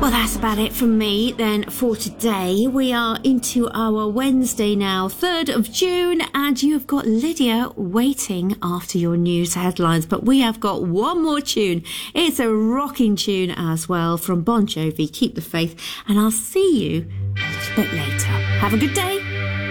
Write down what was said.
Well, that's about it from me then for today. We are into our Wednesday now, 3rd of June, and you've got Lydia waiting after your news headlines. But we have got one more tune. It's a rocking tune as well from Bon Jovi, Keep the Faith, and I'll see you a bit later. Have a good day.